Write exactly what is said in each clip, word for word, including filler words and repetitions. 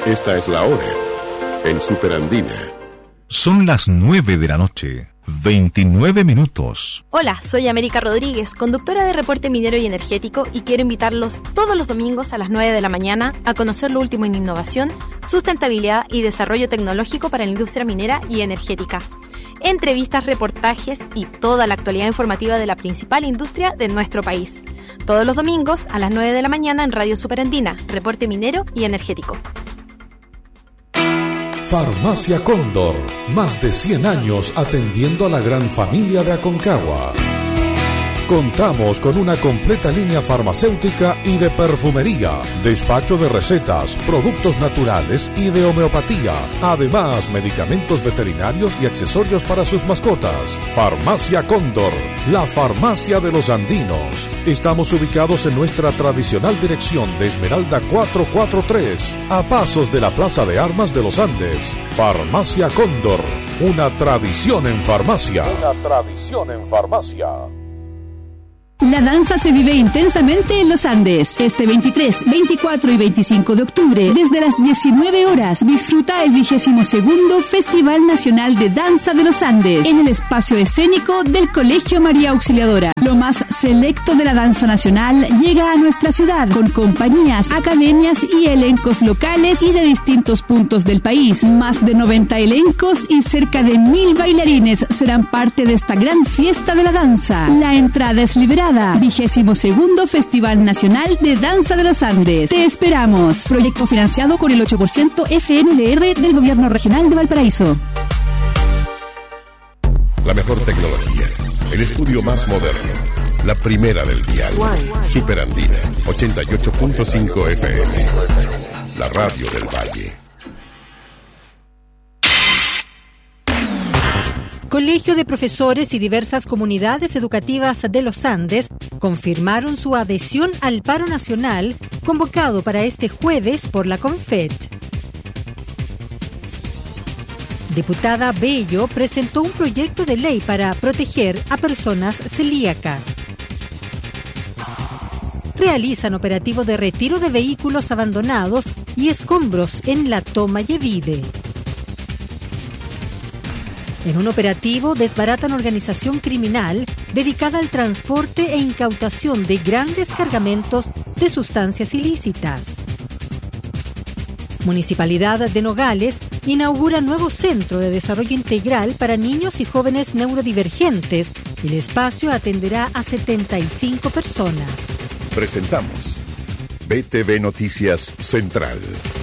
Esta es la hora en Superandina. Son las nueve de la noche, veintinueve minutos. Hola, soy América Rodríguez, conductora de Reporte Minero y Energético, y quiero invitarlos todos los domingos a las nueve de la mañana a conocer lo último en innovación, sustentabilidad y desarrollo tecnológico para la industria minera y energética. Entrevistas, reportajes y toda la actualidad informativa de la principal industria de nuestro país. Todos los domingos a las nueve de la mañana en Radio Superandina, Reporte Minero y Energético. Farmacia Cóndor, más de cien años atendiendo a la gran familia de Aconcagua. Contamos con una completa línea farmacéutica y de perfumería, despacho de recetas, productos naturales y de homeopatía. Además, medicamentos veterinarios y accesorios para sus mascotas. Farmacia Cóndor, la farmacia de los andinos. Estamos ubicados en nuestra tradicional dirección de Esmeralda cuatrocientos cuarenta y tres, a pasos de la Plaza de Armas de los Andes. Farmacia Cóndor, una tradición en farmacia. Una tradición en farmacia. La danza se vive intensamente en los Andes. Este veintitrés, veinticuatro y veinticinco de octubre, desde las diecinueve horas, disfruta el vigésimo segundo Festival Nacional de Danza de los Andes en el espacio escénico del Colegio María Auxiliadora. Lo más selecto de la danza nacional llega a nuestra ciudad con compañías, academias y elencos locales y de distintos puntos del país. Más de noventa elencos y cerca de mil bailarines serán parte de esta gran fiesta de la danza. La entrada es liberada. Vigésimo segundo Festival Nacional de Danza de los Andes. Te esperamos. Proyecto financiado con el ocho por ciento F N D R del Gobierno Regional de Valparaíso. La mejor tecnología, el estudio más moderno, la primera del dial. Superandina, ochenta y ocho punto cinco F M. La radio del Valle. Colegio de Profesores y diversas comunidades educativas de los Andes confirmaron su adhesión al paro nacional convocado para este jueves por la CONFET. Diputada Bello presentó un proyecto de ley para proteger a personas celíacas. Realizan operativo de retiro de vehículos abandonados y escombros en la Toma Yevide. En un operativo desbaratan organización criminal dedicada al transporte e incautación de grandes cargamentos de sustancias ilícitas. Municipalidad de Nogales inaugura nuevo centro de desarrollo integral para niños y jóvenes neurodivergentes. El espacio atenderá a setenta y cinco personas. Presentamos B T V Noticias Central.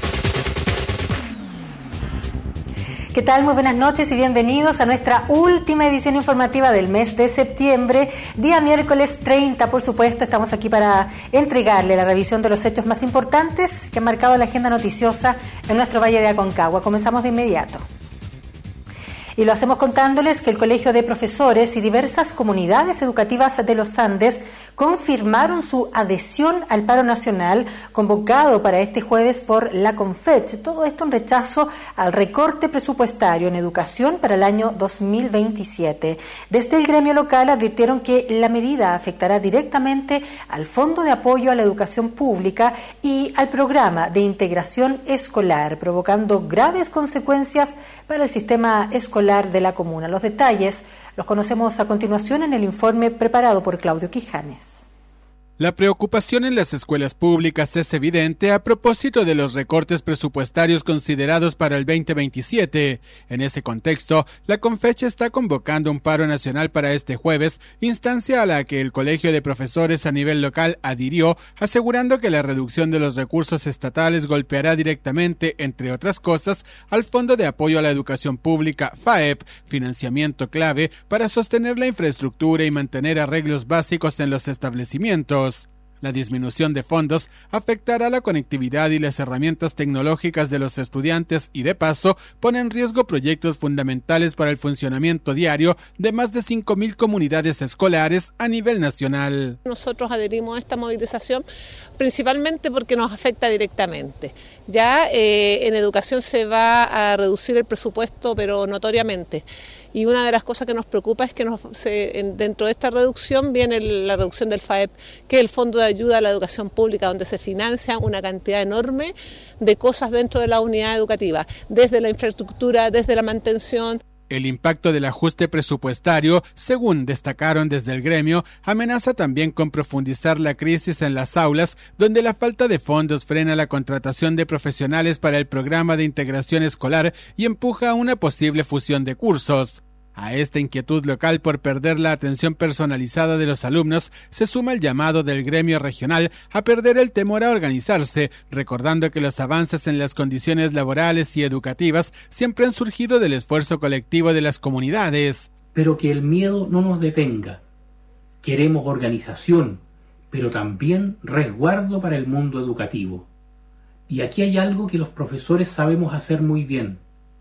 ¿Qué tal? Muy buenas noches y bienvenidos a nuestra última edición informativa del mes de septiembre, día miércoles treinta, por supuesto. Estamos aquí para entregarle la revisión de los hechos más importantes que han marcado la agenda noticiosa en nuestro Valle de Aconcagua. Comenzamos de inmediato. Y lo hacemos contándoles que el Colegio de Profesores y diversas comunidades educativas de los Andes confirmaron su adhesión al paro nacional convocado para este jueves por la CONFET. Todo esto en rechazo al recorte presupuestario en educación para el año dos mil veintisiete. Desde el gremio local advirtieron que la medida afectará directamente al Fondo de Apoyo a la Educación Pública y al Programa de Integración Escolar, provocando graves consecuencias para el sistema escolar de la comuna. Los detalles los conocemos a continuación en el informe preparado por Claudio Quijanes. La preocupación en las escuelas públicas es evidente a propósito de los recortes presupuestarios considerados para el veinte veintisiete. En ese contexto, la CONFET está convocando un paro nacional para este jueves, instancia a la que el Colegio de Profesores a nivel local adhirió, asegurando que la reducción de los recursos estatales golpeará directamente, entre otras cosas, al Fondo de Apoyo a la Educación Pública, F A E P, financiamiento clave para sostener la infraestructura y mantener arreglos básicos en los establecimientos. La disminución de fondos afectará la conectividad y las herramientas tecnológicas de los estudiantes y, de paso, pone en riesgo proyectos fundamentales para el funcionamiento diario de más de cinco mil comunidades escolares a nivel nacional. Nosotros adherimos a esta movilización principalmente porque nos afecta directamente. Ya eh, en educación se va a reducir el presupuesto, pero notoriamente. y una de las cosas que nos preocupa es que nos, se, en, dentro de esta reducción viene el, la reducción del F A E P, que es el Fondo de Ayuda a la Educación Pública, donde se financia una cantidad enorme de cosas dentro de la unidad educativa, desde la infraestructura, desde la mantención. El impacto del ajuste presupuestario, según destacaron desde el gremio, amenaza también con profundizar la crisis en las aulas, donde la falta de fondos frena la contratación de profesionales para el programa de integración escolar y empuja a una posible fusión de cursos. A esta inquietud local por perder la atención personalizada de los alumnos se suma el llamado del gremio regional a perder el temor a organizarse, recordando que los avances en las condiciones laborales y educativas siempre han surgido del esfuerzo colectivo de las comunidades. Pero que el miedo no nos detenga. Queremos organización, pero también resguardo para el mundo educativo. Y aquí hay algo que los profesores sabemos hacer muy bien: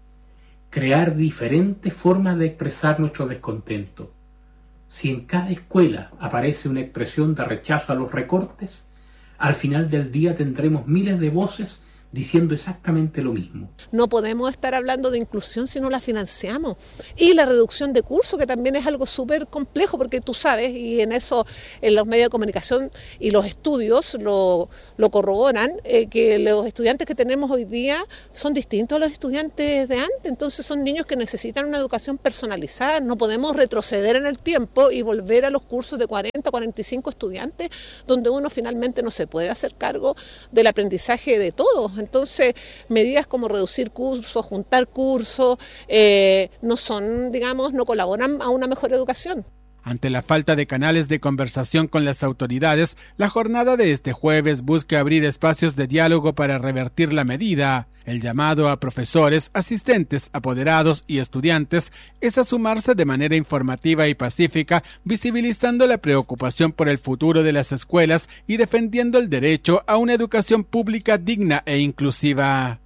crear diferentes formas de expresar nuestro descontento. Si en cada escuela aparece una expresión de rechazo a los recortes, al final del día tendremos miles de voces diciendo exactamente lo mismo. No podemos estar hablando de inclusión si no la financiamos. Y la reducción de cursos, que también es algo súper complejo, porque tú sabes, y en eso en los medios de comunicación y los estudios lo, lo corroboran, eh, que los estudiantes que tenemos hoy día son distintos a los estudiantes de antes. Entonces son niños que necesitan una educación personalizada. No podemos retroceder en el tiempo y volver a los cursos de cuarenta, cuarenta y cinco estudiantes, donde uno finalmente no se puede hacer cargo del aprendizaje de todos. Entonces, medidas como reducir cursos, juntar cursos, eh, no son, digamos, no colaboran a una mejor educación. Ante la falta de canales de conversación con las autoridades, la jornada de este jueves busca abrir espacios de diálogo para revertir la medida. El llamado a profesores, asistentes, apoderados y estudiantes es a sumarse de manera informativa y pacífica, visibilizando la preocupación por el futuro de las escuelas y defendiendo el derecho a una educación pública digna e inclusiva.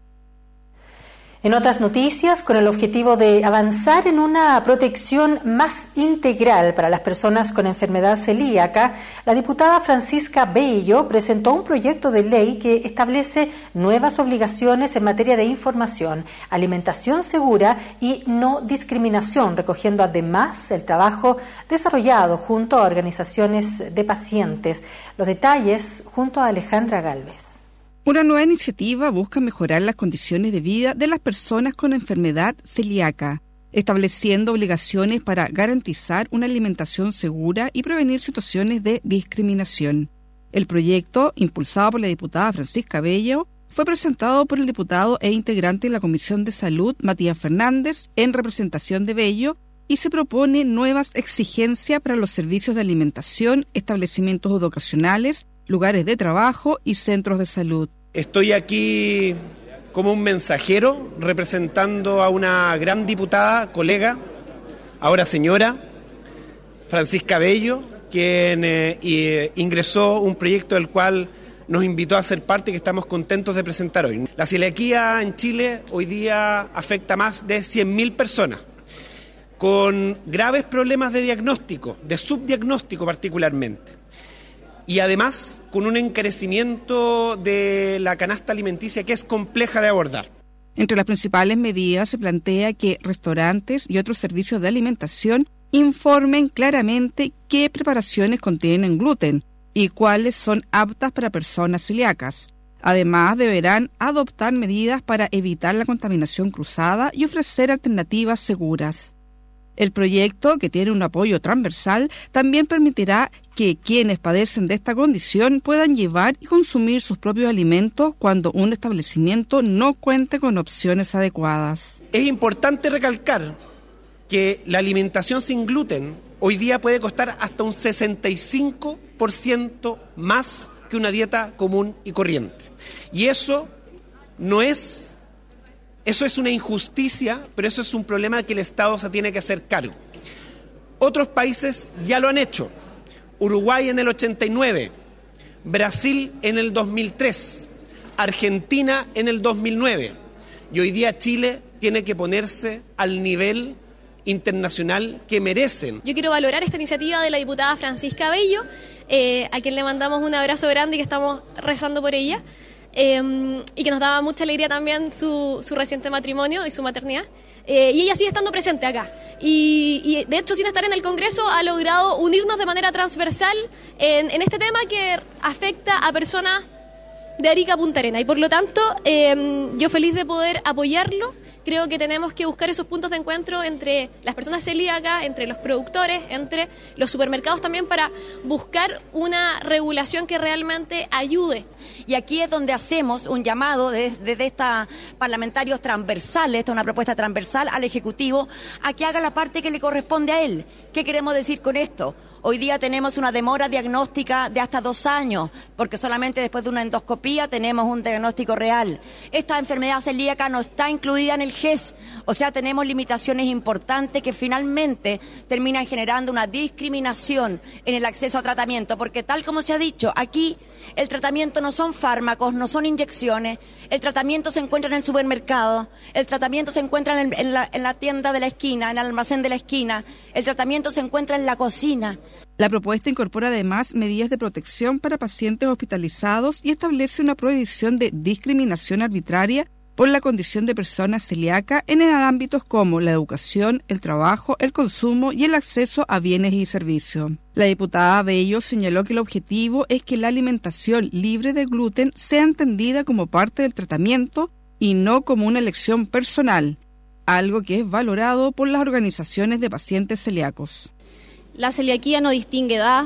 En otras noticias, con el objetivo de avanzar en una protección más integral para las personas con enfermedad celíaca, la diputada Francisca Bello presentó un proyecto de ley que establece nuevas obligaciones en materia de información, alimentación segura y no discriminación, recogiendo además el trabajo desarrollado junto a organizaciones de pacientes. Los detalles junto a Alejandra Galvez. Una nueva iniciativa busca mejorar las condiciones de vida de las personas con enfermedad celíaca, estableciendo obligaciones para garantizar una alimentación segura y prevenir situaciones de discriminación. El proyecto, impulsado por la diputada Francisca Bello, fue presentado por el diputado e integrante de la Comisión de Salud, Matías Fernández, en representación de Bello, y se propone nuevas exigencias para los servicios de alimentación, establecimientos educacionales, lugares de trabajo y centros de salud. Estoy aquí como un mensajero representando a una gran diputada, colega, ahora señora, Francisca Bello, quien eh, eh, ingresó un proyecto del cual nos invitó a ser parte y que estamos contentos de presentar hoy. La celiaquía en Chile hoy día afecta a más de cien mil personas, con graves problemas de diagnóstico, de subdiagnóstico particularmente. Y además con un encarecimiento de la canasta alimenticia que es compleja de abordar. Entre las principales medidas se plantea que restaurantes y otros servicios de alimentación informen claramente qué preparaciones contienen gluten y cuáles son aptas para personas celíacas. Además, deberán adoptar medidas para evitar la contaminación cruzada y ofrecer alternativas seguras. El proyecto, que tiene un apoyo transversal, también permitirá que quienes padecen de esta condición puedan llevar y consumir sus propios alimentos cuando un establecimiento no cuente con opciones adecuadas. Es importante recalcar que la alimentación sin gluten hoy día puede costar hasta un sesenta y cinco por ciento más que una dieta común y corriente. Y eso no es... Eso es una injusticia, pero eso es un problema que el Estado se tiene que hacer cargo. Otros países ya lo han hecho. Uruguay en el ochenta y nueve, Brasil en el dos mil tres, Argentina en el dos mil nueve. Y hoy día Chile tiene que ponerse al nivel internacional que merecen. Yo quiero valorar esta iniciativa de la diputada Francisca Bello, eh, a quien le mandamos un abrazo grande y que estamos rezando por ella. eh, y que nos daba mucha alegría también su, su reciente matrimonio y su maternidad. Eh, y ella sigue estando presente acá. Y, y de hecho, sin estar en el Congreso, ha logrado unirnos de manera transversal en, en este tema que afecta a personas de Arica a Punta Arenas. Y por lo tanto, eh, yo feliz de poder apoyarlo. Creo que tenemos que buscar esos puntos de encuentro entre las personas celíacas, entre los productores, entre los supermercados también, para buscar una regulación que realmente ayude. Y aquí es donde hacemos un llamado desde, desde esta parlamentarios transversales, esta es una propuesta transversal al Ejecutivo, a que haga la parte que le corresponde a él. ¿Qué queremos decir con esto? Hoy día tenemos una demora diagnóstica de hasta dos años, porque solamente después de una endoscopía tenemos un diagnóstico real. Esta enfermedad celíaca no está incluida en el G E S, o sea, tenemos limitaciones importantes que finalmente terminan generando una discriminación en el acceso a tratamiento, porque tal como se ha dicho, aquí el tratamiento no son fármacos, no son inyecciones, el tratamiento se encuentra en el supermercado, el tratamiento se encuentra en, en, la, en la tienda de la esquina, en el almacén de la esquina, el tratamiento se encuentra en la cocina. La propuesta incorpora además medidas de protección para pacientes hospitalizados y establece una prohibición de discriminación arbitraria por la condición de persona celíaca en ámbitos como la educación, el trabajo, el consumo y el acceso a bienes y servicios. La diputada Bello señaló que el objetivo es que la alimentación libre de gluten sea entendida como parte del tratamiento y no como una elección personal, algo que es valorado por las organizaciones de pacientes celíacos. La celiaquía no distingue edad,